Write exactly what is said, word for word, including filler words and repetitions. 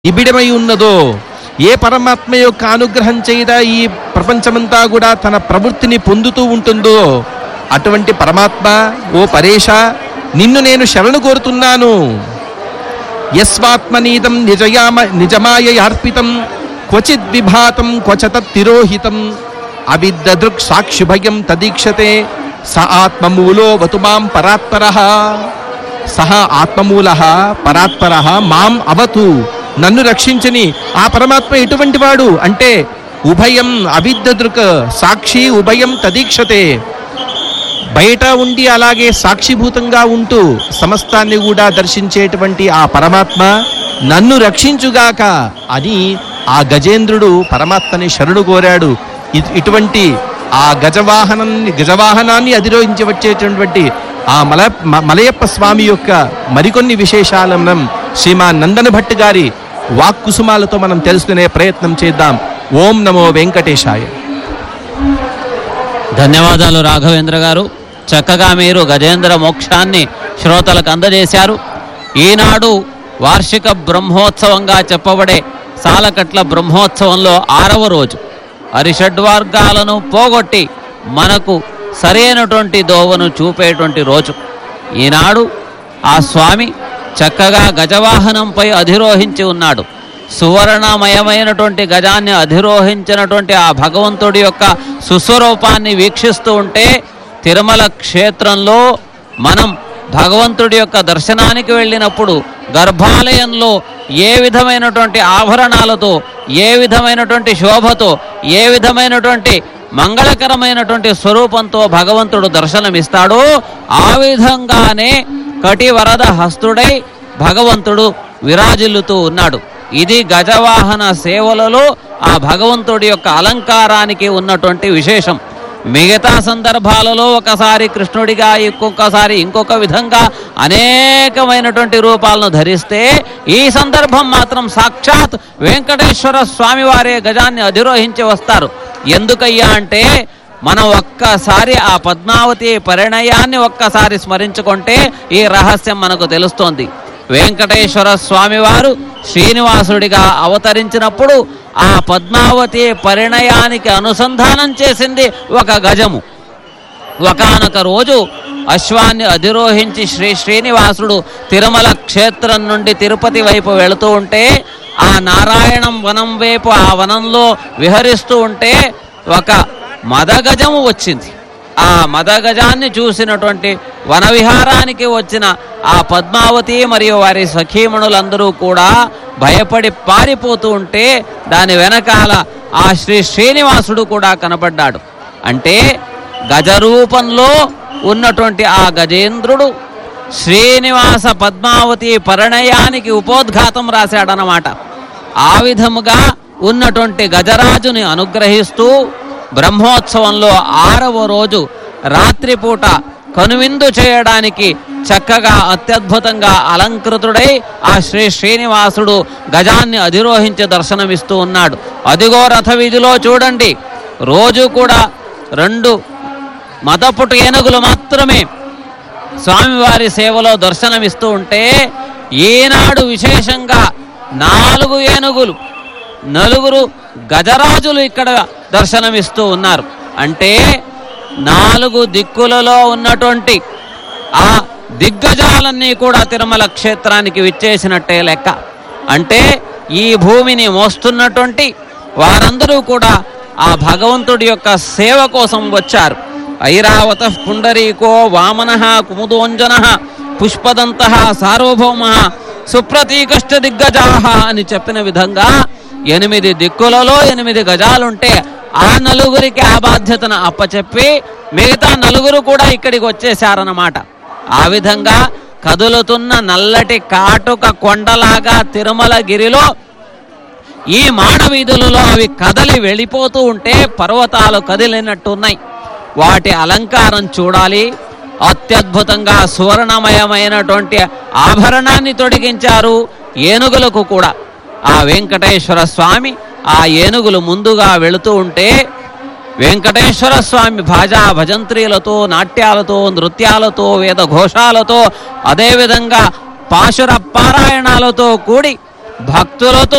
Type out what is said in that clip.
నిబిడమై ఉన్నదో, ఏ పరమాత్మ యొక్క అనుగ్రహం చేత ఈ ప్రపంచమంతా కూడా తన ప్రవృత్తిని పొందుతూ ఉంటుందో అటువంటి పరమాత్మ, ఓ పరేష, నిన్ను నేను శరణు కోరుతున్నాను. యస్వాత్మనీతం నిజయామ నిజమాయయార్పితం క్వచిద్ విభాతం క్వచత తిరోహితం అవిద్దదృక్ సాక్షిభయం తదీక్షతే స ఆత్మమూలో వతుమాం పరాత్పరః. సహ ఆత్మమూలః పరాత్పరః మాం అవతు, నన్ను రక్షించని. ఆ పరమాత్మ ఎటువంటి వాడు అంటే ఉభయం అవిద్దదృక్ సాక్షి ఉభయం తదీక్షతే, బయట ఉండి అలాగే సాక్షిభూతంగా ఉంటూ సమస్తాన్ని కూడా దర్శించేటువంటి ఆ పరమాత్మ నన్ను రక్షించుగాక అని ఆ గజేంద్రుడు పరమాత్మని శరణు కోరాడు. ఇటువంటి ఆ గజవాహనాన్ని గజవాహనాన్ని అధిరోహించి వచ్చేటటువంటి ఆ మల మలయప్ప స్వామి యొక్క మరికొన్ని విశేషాలను మనం శ్రీమాన్ నందన భట్ గారి వాక్కుసుమాలతో మనం తెలుసుకునే ప్రయత్నం చేద్దాం. ఓం నమో వెంకటేశాయ. ధన్యవాదాలు రాఘవేంద్ర గారు. చక్కగా మీరు గజేంద్ర మోక్షాన్ని శ్రోతలకు అందజేశారు. ఈనాడు వార్షిక బ్రహ్మోత్సవంగా చెప్పబడే సాలకట్ల బ్రహ్మోత్సవంలో ఆరవ రోజు. అరిషడ్వర్గాలను పోగొట్టి మనకు సరైనటువంటి దోవను చూపేటువంటి రోజు ఈనాడు. ఆ స్వామి చక్కగా గజవాహనంపై అధిరోహించి ఉన్నాడు. సువర్ణమయమైనటువంటి గజాన్ని అధిరోహించినటువంటి ఆ భగవంతుడి యొక్క సుస్వరూపాన్ని వీక్షిస్తూ ఉంటే తిరుమల క్షేత్రంలో మనం భగవంతుడి యొక్క దర్శనానికి వెళ్ళినప్పుడు గర్భాలయంలో ఏ విధమైనటువంటి ఆభరణాలతో, ఏ విధమైనటువంటి శోభతో, ఏ విధమైనటువంటి మంగళకరమైనటువంటి స్వరూపంతో భగవంతుడు దర్శనమిస్తాడో ఆ విధంగానే కటివరద హస్తుడై భగవంతుడు విరాజిల్లుతూ ఉన్నాడు. ఇది గజవాహన సేవలలో ఆ భగవంతుడి యొక్క అలంకారానికి ఉన్నటువంటి విశేషం. మిగతా సందర్భాలలో ఒకసారి కృష్ణుడిగా, ఇంకొకసారి ఇంకొక విధంగా అనేకమైనటువంటి రూపాలను ధరిస్తే, ఈ సందర్భం మాత్రం సాక్షాత్ వెంకటేశ్వర స్వామి వారే గజాన్ని అధిరోహించి వస్తారు. ఎందుకయ్యా అంటే మనం ఒక్కసారి ఆ పద్మావతి పరిణయాన్ని ఒక్కసారి స్మరించుకుంటే ఈ రహస్యం మనకు తెలుస్తోంది. వెంకటేశ్వర స్వామివారు శ్రీనివాసుడిగా అవతరించినప్పుడు ఆ పద్మావతి పరిణయానికి అనుసంధానం చేసింది ఒక గజము. ఒకానొక రోజు అశ్వాన్ని అధిరోహించి శ్రీ శ్రీనివాసుడు తిరుమల క్షేత్రం నుండి తిరుపతి వైపు వెళుతూ ఉంటే, ఆ నారాయణం వనం వైపు ఆ వనంలో విహరిస్తూ ఉంటే ఒక మదగజము వచ్చింది. ఆ మదగజాన్ని చూసినటువంటి వనవిహారానికి వచ్చిన ఆ పద్మావతి మరియు వారి సఖీమణులందరూ కూడా భయపడి పారిపోతూ ఉంటే దాని వెనకాల ఆ శ్రీ శ్రీనివాసుడు కూడా కనబడ్డాడు. అంటే గజరూపంలో ఉన్నటువంటి ఆ గజేంద్రుడు శ్రీనివాస పద్మావతి పరిణయానికి ఉపోద్ఘాతం రాశాడనమాట. ఆ విధముగా ఉన్నటువంటి గజరాజుని అనుగ్రహిస్తూ బ్రహ్మోత్సవంలో ఆరవ రోజు రాత్రిపూట కనువిందు చేయడానికి చక్కగా అత్యద్భుతంగా అలంకృతుడై ఆ శ్రీ శ్రీనివాసుడు గజాన్ని అధిరోహించి దర్శనమిస్తూ ఉన్నాడు. అదిగో రథ వీధిలో చూడండి, రోజు కూడా రెండు మదపుటు ఏనుగులు మాత్రమే స్వామివారి సేవలో దర్శనమిస్తూ ఉంటే, ఈనాడు విశేషంగా నాలుగు ఏనుగులు, నలుగురు గజరాజులు ఇక్కడ దర్శనమిస్తూ ఉన్నారు. అంటే నాలుగు దిక్కులలో ఉన్నటువంటి ఆ దిగ్గజాలన్నీ కూడా తిరుమల క్షేత్రానికి విచ్చేసినట్టే లెక్క. అంటే ఈ భూమిని మోస్తున్నటువంటి వారందరూ కూడా ఆ భగవంతుడి యొక్క సేవ కోసం వచ్చారు. ఐరావత పుండరీకో వామనః కుముదోంజనః పుష్పదంతః సార్వభౌమః సుప్రతీకష్ట దిగ్గజాః అని చెప్పిన విధంగా ఎనిమిది దిక్కులలో ఎనిమిది గజాలుంటే ఆ నలుగురికి ఆ బాధ్యతను అప్పచెప్పి మిగతా నలుగురు కూడా ఇక్కడికి వచ్చేశారన్నమాట. ఆ విధంగా కదులుతున్న నల్లటి కాటుక కొండలాగా తిరుమల గిరిలో ఈ మాడవీధులలో అవి కదలి వెళ్ళిపోతూ ఉంటే పర్వతాలు కదిలినట్టున్నాయి. వాటి అలంకారం చూడాలి. అత్యద్భుతంగా సువర్ణమయమైనటువంటి ఆభరణాన్ని తొడిగించారు ఏనుగులకు కూడా. ఆ వెంకటేశ్వర స్వామి ఆ ఏనుగులు ముందుగా వెళుతూ ఉంటే వెంకటేశ్వర స్వామి భాజా భజంత్రీలతో, నాట్యాలతో, నృత్యాలతో, వేద ఘోషాలతో, అదేవిధంగా పాశుర పారాయణాలతో కూడి భక్తులతో